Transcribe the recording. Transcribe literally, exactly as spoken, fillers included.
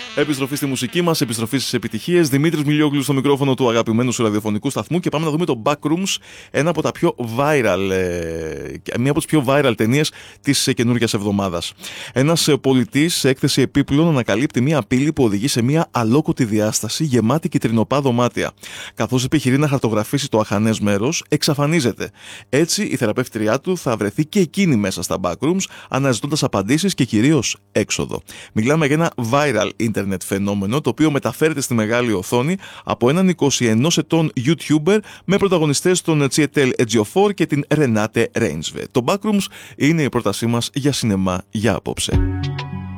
Επιστροφή στη μουσική μας, επιστροφή στις επιτυχίες. Δημήτρης Μιλιόγλου στο μικρόφωνο του αγαπημένου σου ραδιοφωνικού σταθμού και πάμε να δούμε το Backrooms, ένα από τα πιο viral, μία από τις πιο viral ταινίες της καινούργιας εβδομάδας. Ένας πολιτής σε έκθεση επίπλων ανακαλύπτει μία απειλή που οδηγεί σε μία αλόκοτη διάσταση γεμάτη κυτρινοπά δωμάτια. Καθώς επιχειρεί να χαρτογραφήσει το αχανές μέρος, εξαφανίζεται. Έτσι, η θεραπεύτριά του θα βρεθεί και εκείνη μέσα στα Backrooms, αναζητώντας απαντήσεις και κυρίως έξοδο. Μιλάμε για ένα viral internet φαινόμενο, το οποίο μεταφέρεται στη μεγάλη οθόνη από έναν είκοσι ενός ετών YouTuber με πρωταγωνιστές τον Chiwetel Ejiofor και την Renate Reinsve. Το Backrooms είναι η πρότασή μας για σινεμά για απόψε.